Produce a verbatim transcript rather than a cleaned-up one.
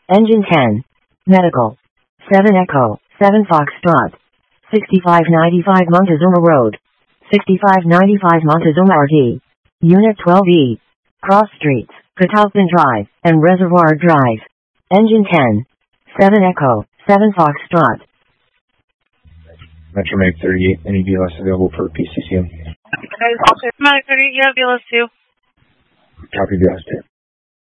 Engine ten. Medical. seven Echo, seven Foxtrot. sixty-five ninety-five Montezuma Road. sixty-five ninety-five Montezuma R D. Unit twelve E. Cross Streets, Catawban Drive, and Reservoir Drive. Engine ten. seven Echo, seven Foxtrot. Metro Mag thirty-eight, any B L S available for P C C M? Medic thirty-eight, you have B L S two. Copy B L S two.